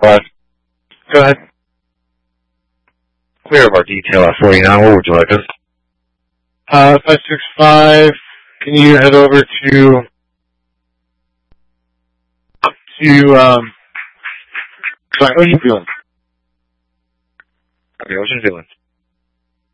But, go ahead. Clear of our detail at 49. What would you like us? 565. Can you head over to sorry, what are you doing? Okay, what's you doing?